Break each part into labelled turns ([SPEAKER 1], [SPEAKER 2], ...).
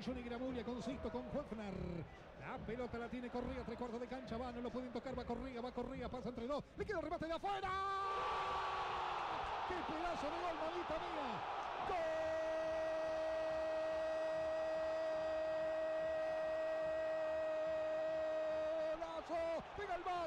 [SPEAKER 1] Johnny Gramulia con Sisto, con Hoffner. La pelota la tiene Correa, 3/4 de cancha, no lo pueden tocar, va Correa, pasa entre dos, le queda el remate de afuera. ¡Qué pedazo de gol, mamita mía! ¡Golazo de Galván!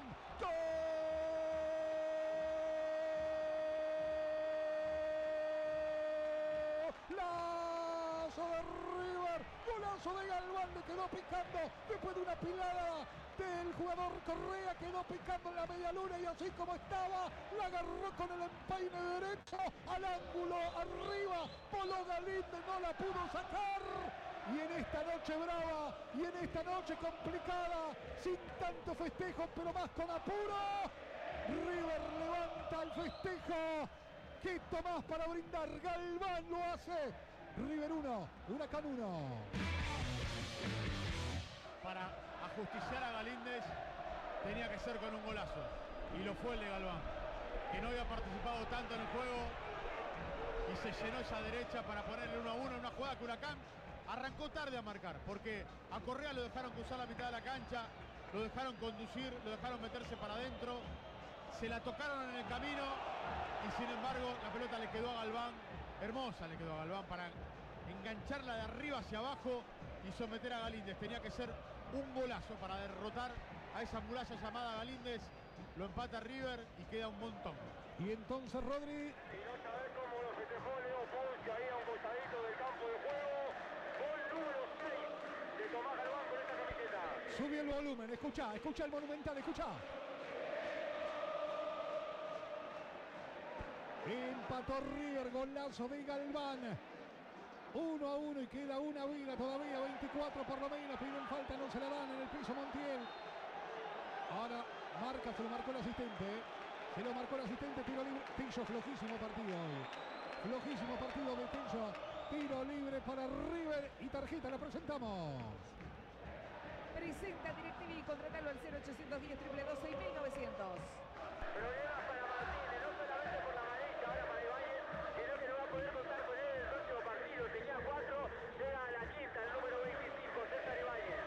[SPEAKER 1] ¡Golazo de River! ¡Golazo de Galván! Le quedó picando después de una pilada del jugador Correa, quedó picando en la media luna y así como estaba, la agarró con el empeine derecho al ángulo arriba, voló Galíndez, no la pudo sacar. Y en esta noche brava, y en esta noche complicada, sin tanto festejo, pero más con apuro, River levanta el festejo. ¿Qué tomás para brindar? Galván lo hace. River 1, Huracán 1.
[SPEAKER 2] Para ajusticiar a Galíndez tenía que ser con un golazo, y lo fue el de Galván, que no había participado tanto en el juego y se llenó esa derecha para ponerle 1-1 en una jugada que Huracán arrancó tarde a marcar, porque a Correa lo dejaron cruzar la mitad de la cancha, lo dejaron conducir, lo dejaron meterse para adentro, se la tocaron en el camino y sin embargo la pelota le quedó a Galván, hermosa le quedó a Galván para engancharla de arriba hacia abajo y someter a Galíndez. Tenía que ser un golazo para derrotar a esa muralla llamada Galíndez. Lo empata River y queda un montón.
[SPEAKER 1] Y entonces Rodri.
[SPEAKER 3] Y no sabés cómo lo festejó Leo Ponce ahí a un costadito del campo de juego. Gol número 6 de Tomás Galván con esta camiseta.
[SPEAKER 1] Sube el volumen, escucha el Monumental, escucha. Empató River, golazo de Galván. 1-1 y queda una vida todavía, 24 por lo menos, piden falta, no se la dan en el piso Montiel. Ahora marca, se lo marcó el asistente. Tiro libre. Tello, flojísimo partido hoy. Flojísimo partido de Tello. Tiro libre para River y tarjeta, la presentamos.
[SPEAKER 4] Presenta DirecTV y contratalo al 0810 222 6900.
[SPEAKER 3] Problemas para Martínez, no solamente por la amarilla ahora para Ibáñez, sino que no va a poder contar con él en el próximo partido. Tenía 4, llega a la quinta, el número 25, César Ibáñez.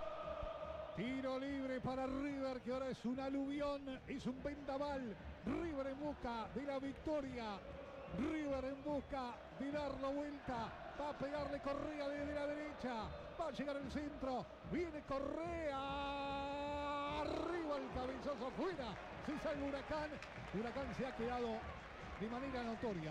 [SPEAKER 1] Tiro libre para River, que ahora es un aluvión, es un vendaval. River en busca de la victoria. River en busca de dar la vuelta. Va a pegarle Correa desde la derecha. Va a llegar el centro. Viene Correa. Arriba el cabezazo afuera. Se salva Huracán. Huracán se ha quedado de manera notoria.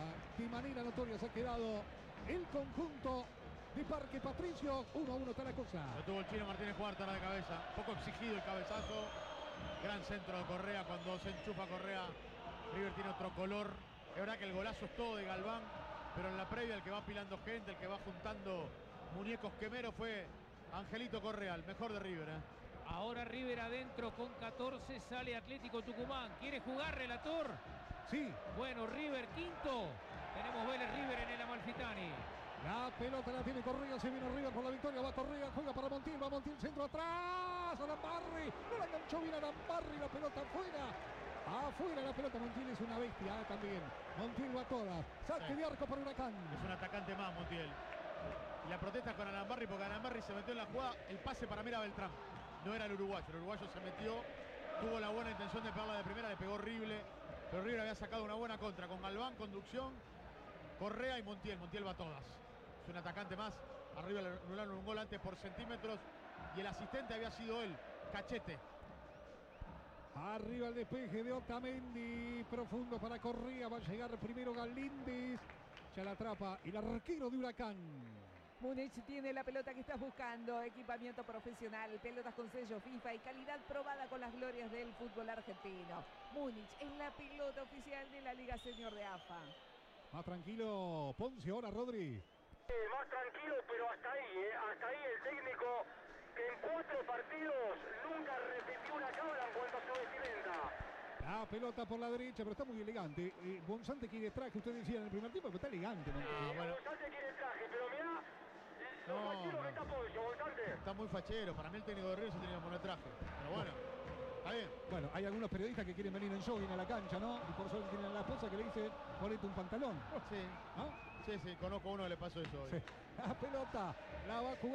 [SPEAKER 1] Se ha quedado el conjunto de Parque Patricio. 1-1 está la cosa.
[SPEAKER 2] Lo tuvo el chino Martínez Cuarta de cabeza. Poco exigido el cabezazo. Gran centro de Correa. Cuando se enchufa Correa, River tiene otro color. Es verdad que el golazo es todo de Galván, pero en la previa el que va apilando gente, el que va juntando muñecos quemeros fue Angelito Correa, el mejor de River.
[SPEAKER 5] Ahora River adentro con 14, sale Atlético Tucumán. ¿Quiere jugar, relator?
[SPEAKER 1] Sí.
[SPEAKER 5] Bueno, River quinto. Tenemos Vélez River en el Amalfitani.
[SPEAKER 1] La pelota la tiene Correa, se viene River por la victoria, va Correa, juega para Montiel, va Montiel, centro atrás, Alambarri, no la enganchó bien Alambarri, la pelota afuera. Afuera la pelota, Montiel es una bestia también. Montiel va a todas. Saque de arco para Huracán.
[SPEAKER 2] Es un atacante más, Montiel. Y la protesta con Alambarri porque Alambarri se metió en la jugada. El pase para Mira Beltrán. No era el uruguayo se metió. Tuvo la buena intención de pegarla de primera, le pegó horrible. Pero River había sacado una buena contra con Galván, conducción, Correa y Montiel. Montiel va a todas. Es un atacante más. Arriba le anularon un gol antes por centímetros. Y el asistente había sido él, Cachete.
[SPEAKER 1] Arriba el despeje de Otamendi, profundo para Correa, va a llegar primero Galíndez, ya la atrapa el arquero de Huracán.
[SPEAKER 4] Múnich tiene la pelota que estás buscando, equipamiento profesional, pelotas con sello FIFA y calidad probada con las glorias del fútbol argentino. Múnich es la pelota oficial de la Liga Senior de AFA.
[SPEAKER 1] Más tranquilo Ponce, ahora Rodri.
[SPEAKER 3] Más tranquilo, pero hasta ahí el técnico que en 4 partidos nunca repitió una cabra en cuanto a su vestimenta.
[SPEAKER 1] La pelota por la derecha, pero está muy elegante. Bonzante quiere traje, usted decía en el primer tiempo, pero está elegante.
[SPEAKER 3] Bueno. Bonzante quiere traje, pero mirá lo fachero que está Poncio, Bonzante.
[SPEAKER 2] Está muy fachero, para mí el técnico de River se tenía que poner traje. Pero bueno, está bien.
[SPEAKER 1] Bueno, hay algunos periodistas que quieren venir en jogging a la cancha, ¿no? Y por eso tienen a la esposa que le dice, ponete un pantalón.
[SPEAKER 2] Sí,
[SPEAKER 1] ¿no?
[SPEAKER 2] sí, conozco a uno que le pasó eso hoy.
[SPEAKER 1] Sí. La pelota la va a jugar.